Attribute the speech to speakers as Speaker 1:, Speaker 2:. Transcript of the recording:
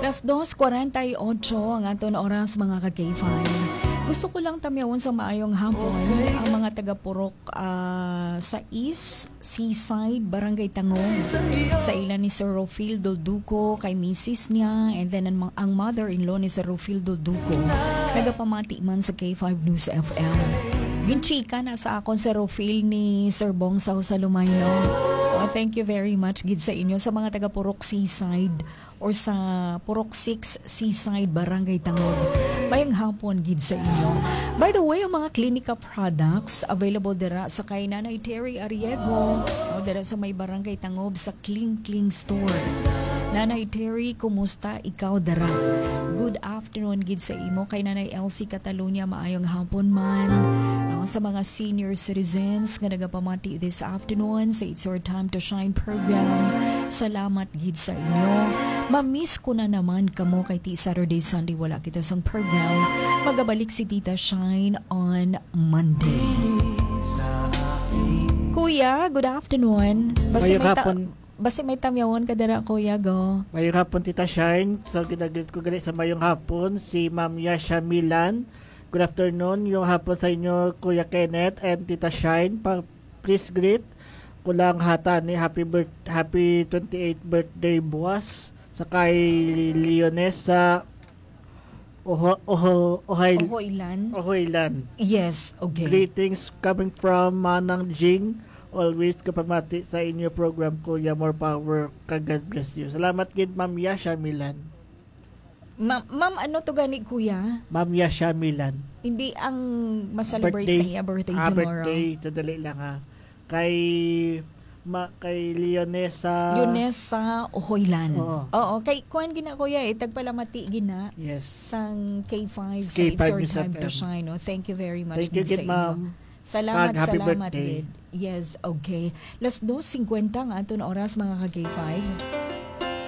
Speaker 1: Las 2:48 ang aton oras mga ka-K5. Gusto ko lang tamyawon sa maayong hapon ang mga taga-Purok sa East Seaside, Barangay Tangog. Sa ilan ni Sir Rofildo Duco, kay Mrs. niya, and then ang mother-in-law ni Sir Rofildo Duco. Nagapamati man sa K5 News FM. Ginchika na sa akon Sir Rofil ni Sir Bongsaw sa Lumayo. Thank you very much gid sa inyo sa mga taga-Purok Seaside or sa Purok 6 Seaside, Barangay Tangog. Mayang hapon gid sa inyo. By the way, ang mga Clinica products available dira sa kay Nanay Terry Arriego o dira sa may Barangay Tangog sa Kling Kling Store. Nanay Terry, kumusta ikaw dara? Good afternoon gid sa imo kay Nanay Elsie Catalunya, maayong hapon man. Sa mga senior citizens nga nagapamati this afternoon sa It's Your Time to Shine program. Salamat gid sa inyo. Mamiss ko na naman kamo kay Saturday, Sunday wala kita sa program. Magabalik si Tita Shine on Monday. Kuya, good afternoon. Basta may tamyawon ka dara, Kuya, go.
Speaker 2: Mayong hapon, Tita Shine. So, ginaglit ko gali sa mayong hapon si Ma'am Yasha Milan. Good afternoon. Yung hapon sa inyo, Kuya Kenneth and Tita Shine. Please greet kulang hata ni happy 28th birthday buwas sa kay Leones sa Ohoilan.
Speaker 1: Yes, okay.
Speaker 2: Greetings coming from Manang Jing. Always kapamati sa inyo program, Kuya. More power. God bless you. Salamat gid, Ma'am Yasha Milan.
Speaker 1: Ma'am, ano to gani, Kuya?
Speaker 2: Ma'am Yasha Milan.
Speaker 1: Hindi ang ma-celebrate sa iya birthday tomorrow.
Speaker 2: Birthday, tadali lang ha. Kay Leonesa
Speaker 1: Ohoilan. Oo, kay kuan gina, Kuya, tagpalamati gina.
Speaker 2: Yes.
Speaker 1: Sang K5 sa It's Your Time to Shine. Thank you very much.
Speaker 2: Thank you,
Speaker 1: sa
Speaker 2: ma'am.
Speaker 1: Salamat.
Speaker 2: Birthday.
Speaker 1: Yes, okay. Las 2:50 ang aton oras mga ka-K5.